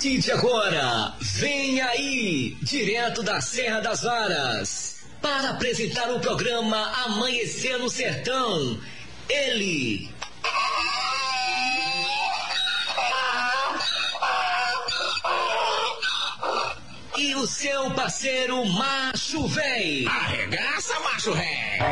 partir de agora, vem aí, direto da Serra das Varas, para apresentar o programa Amanhecer no Sertão, ele... E o seu parceiro Macho Véi. Arregaça, Macho Véi.